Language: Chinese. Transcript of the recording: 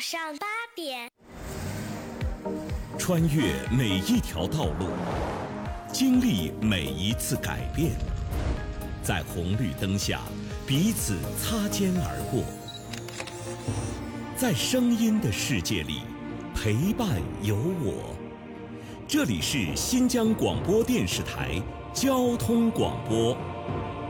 上8点， 穿越每一条道路，经历每一次改变，在红绿灯下彼此擦肩而过，在声音的世界里陪伴有我。这里是新疆广播电视台交通广播。